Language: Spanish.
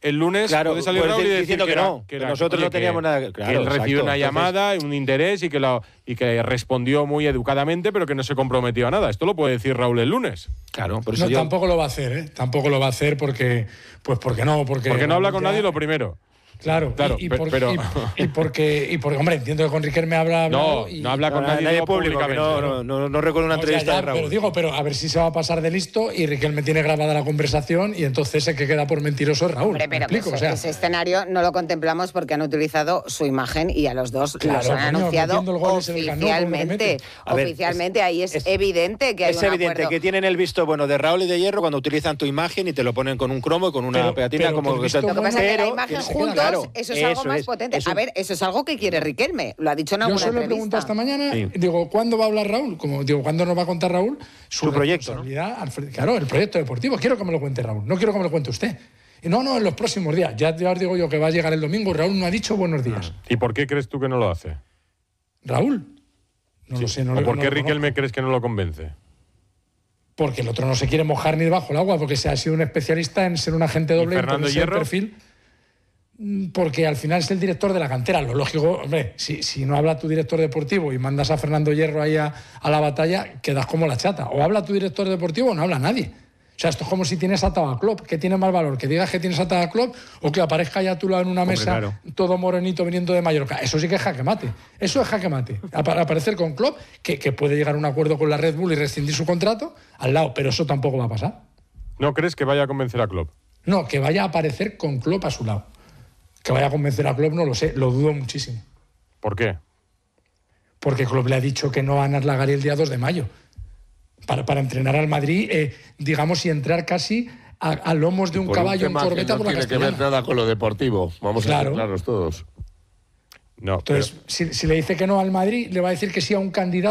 el lunes puede salir Raúl y decir que no, que nosotros no teníamos nada. Claro, que él recibió una llamada, un interés y que respondió muy educadamente, pero que no se comprometió a nada. Esto lo puede decir Raúl el lunes. Claro, por eso tampoco lo va a hacer, ¿eh? Tampoco lo va a hacer porque no. Porque no habla con nadie, lo primero. Claro, y porque, hombre, entiendo que con Riquelme habla. No habla con nadie públicamente. No recuerdo una entrevista de Raúl. Pero a ver si se va a pasar de listo y Riquelme tiene grabada la conversación y entonces el que queda por mentiroso es Raúl. Hombre, pero ese escenario no lo contemplamos porque han utilizado su imagen y a los dos los han anunciado oficialmente. Oficialmente, ahí es evidente que hay un acuerdo. Es evidente que tienen el visto bueno de Raúl y de Hierro cuando utilizan tu imagen y te lo ponen con un cromo y con una pegatina como lo que pasa es que la imagen juntos, eso es algo más potente. A ver, eso es algo que quiere Riquelme. Lo ha dicho en alguna entrevista. Yo se lo pregunto esta mañana, digo, ¿cuándo va a hablar Raúl? ¿Cuándo nos va a contar Raúl? Su proyecto, ¿no? Claro, el proyecto deportivo. Quiero que me lo cuente Raúl, no quiero que me lo cuente usted. Y no, en los próximos días. Ya os digo yo que va a llegar el domingo. Raúl no ha dicho buenos días. ¿Y por qué crees tú que no lo hace? ¿Raúl? No lo sé. ¿O por qué Riquelme crees que no lo convence? Porque el otro no se quiere mojar ni bajo el agua, porque se ha sido un especialista en ser un agente doble. ¿Y Fernando Hierro? Perfil. Porque al final es el director de la cantera. Lo lógico, hombre, si no habla tu director deportivo y mandas a Fernando Hierro ahí a la batalla, quedas como la chata. O habla tu director deportivo o no habla nadie. O sea, esto es como si tienes atado a Klopp. ¿Qué tiene más valor? ¿Que digas que tienes atado a Klopp o que aparezca ya a tu lado en una mesa todo morenito viniendo de Mallorca? Eso sí que es jaque mate. Eso es jaque mate. Aparecer con Klopp, que puede llegar a un acuerdo con la Red Bull y rescindir su contrato, al lado. Pero eso tampoco va a pasar. ¿No crees que vaya a convencer a Klopp? No, que vaya a aparecer con Klopp a su lado. Que vaya a convencer a Klopp no lo sé, lo dudo muchísimo. ¿Por qué? Porque Klopp le ha dicho que no va a Narlagari el día 2 de mayo. Para entrenar al Madrid, digamos, y entrar casi a lomos de un caballo en corbeta por la Castellana. No tiene que ver nada con lo deportivo, vamos a ser claros todos. No, entonces, si le dice que no al Madrid, le va a decir que sí a un candidato